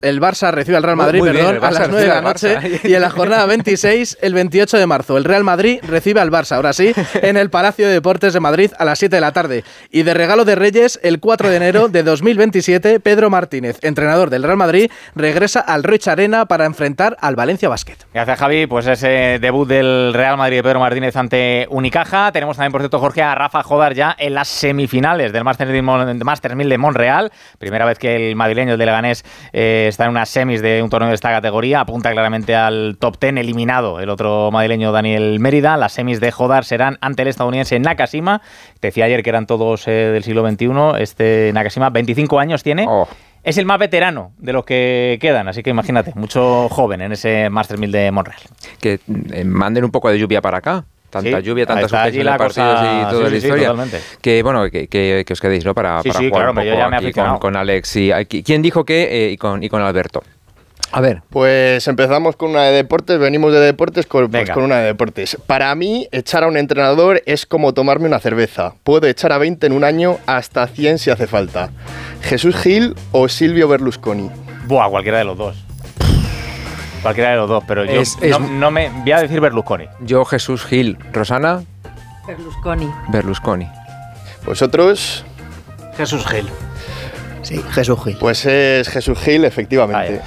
El Barça recibe al Real Madrid, bien, a las 9 de la noche. Y en la jornada 26, el 28 de marzo, el Real Madrid recibe al Barça, ahora sí, en el Palacio de Deportes de Madrid a las 7 de la tarde. Y de regalo de Reyes, el 4 de enero de 2027, Pedro Martínez, entrenador del Real Madrid, regresa al Roig Arena para enfrentar al Valencia Basket. Gracias, Javi. Pues ese debut del Real Madrid de Pedro Martínez ante Unicaja. Tenemos también, por cierto, Jorge, a Rafa Jodar ya en las semifinales del Masters 1000 de Montreal. Primera vez que el madrileño de Leganés está en unas semis de un torneo de esta categoría, apunta claramente al top 10, eliminado el otro madrileño Daniel Mérida. Las semis de Jodar serán ante el estadounidense Nakashima. Te decía ayer que eran todos del siglo XXI. Este Nakashima, 25 años tiene. Es el más veterano de los que quedan, así que imagínate, mucho joven en ese Masters 1000 de Montreal. Que manden un poco de lluvia para acá. Tanta lluvia, tanta suspensión de partidos y toda la historia. Totalmente. Que bueno, que os quedéis, ¿no? Para jugar claro, un poco yo ya me aquí aficionado. con Alex. Y ¿quién dijo qué? Y con Alberto. A ver. Pues empezamos con una de deportes, venimos de deportes con una de deportes. Para mí, echar a un entrenador es como tomarme una cerveza. Puedo echar a 20 en un año, hasta 100 si hace falta. ¿Jesús Gil o Silvio Berlusconi? Cualquiera de los dos. Cualquiera de los dos, pero yo no me voy a decir Berlusconi. Yo, Jesús Gil. ¿Rosana? Berlusconi. ¿Vosotros? Jesús Gil. Sí, Jesús Gil. Pues es Jesús Gil, efectivamente.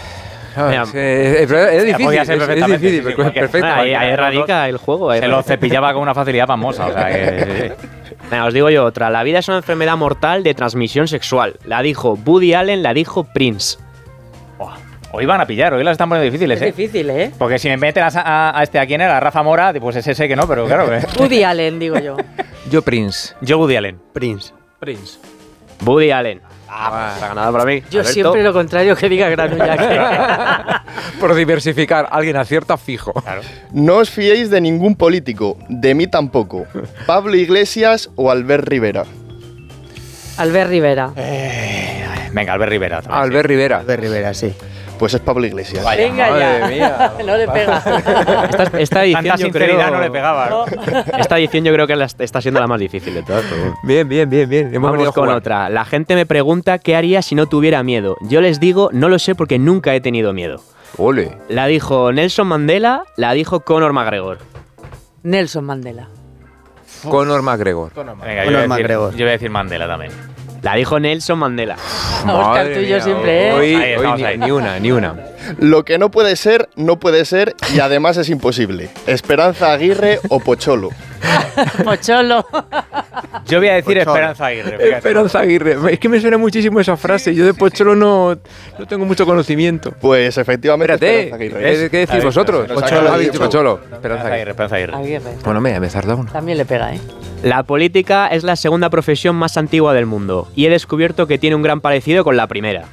Es difícil, perfecto. Ahí radica el juego. Se lo cepillaba con una facilidad famosa. O sea que, Venga, os digo yo otra. La vida es una enfermedad mortal de transmisión sexual. La dijo Woody Allen, la dijo Prince. Hoy van a pillar, hoy las están poniendo difíciles, Es difícil, ¿eh? Porque si me meten a quién era, a Rafa Mora, pues es ese que no, pero claro. Woody Allen, digo yo. Yo, Prince. Yo, Woody Allen. Prince. Woody Allen. Está ganado para mí. Yo Alberto. siempre lo contrario que diga Granullac. Por diversificar, alguien acierta fijo. Claro. No os fiéis de ningún político, de mí tampoco. ¿Pablo Iglesias o Albert Rivera? Albert Rivera. Venga, Albert Rivera. Albert Rivera. Albert Rivera, sí. Pues es Pablo Iglesias. Vaya, Venga ya. mía. No le pega. Esta edición Tanta yo sinceridad creo, no le pegaba. ¿no? Esta edición yo creo que está siendo la más difícil de todas. Bien. Hemos venido Vamos a con jugar. otra. La gente me pregunta qué haría si no tuviera miedo. Yo les digo, no lo sé porque nunca he tenido miedo. Ole. La dijo Nelson Mandela, la dijo Conor McGregor. Nelson Mandela. Conor McGregor. Venga, yo voy a decir Mandela también. La dijo Nelson Mandela. Oscar, tú y yo siempre, ¿eh? Hoy estamos ahí. ni una. Lo que no puede ser y además es imposible. Esperanza Aguirre o Pocholo. Pocholo. Yo voy a decir Esperanza Aguirre. fíjate. Esperanza Aguirre. Es que me suena muchísimo esa frase. Yo de Pocholo no tengo mucho conocimiento. Pues efectivamente Esperanza Espérate, Aguirre. ¿qué decís vosotros? Pocholo. Ha dicho Pocholo. Esperanza Aguirre. Aguirre. Bueno, me he tardado una. También le pega, ¿eh? La política es la segunda profesión más antigua del mundo y he descubierto que tiene un gran parecido con la primera.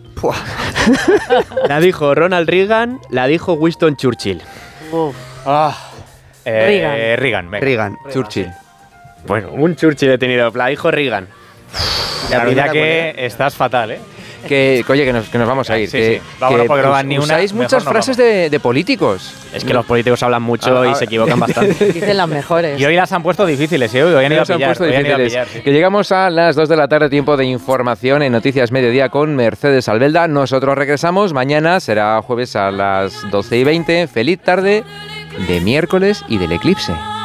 La dijo Ronald Reagan, la dijo Winston Churchill. Uf. Reagan. venga. Reagan. Churchill. Bueno, un Churchill he tenido, la dijo Reagan. La verdad que estás fatal, ¿eh? Oye, que nos vamos a ir. Sí. Vámonos porque no van ni una. Usáis mejor muchas no frases vamos. de políticos. Es que los políticos hablan mucho y se equivocan bastante. Dicen las mejores. Y hoy las han puesto difíciles, ¿eh? Hoy han ido a Se han pillar. puesto hoy han ido a difíciles. pillar, sí. Que llegamos a las 2 de la tarde, tiempo de información en Noticias Mediodía con Mercedes Albelda. Nosotros regresamos. Mañana será jueves a las 12:20. Feliz tarde de miércoles y del eclipse.